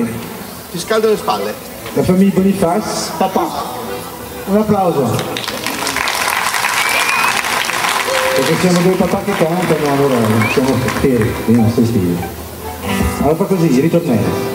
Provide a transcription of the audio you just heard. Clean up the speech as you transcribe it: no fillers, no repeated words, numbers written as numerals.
Ti scaldo le spalle. La famiglia Boniface. Papà. Un applauso. Perché siamo due papà che cantano, allora siamo veri, i nostri stili. Allora fa così, ritornello.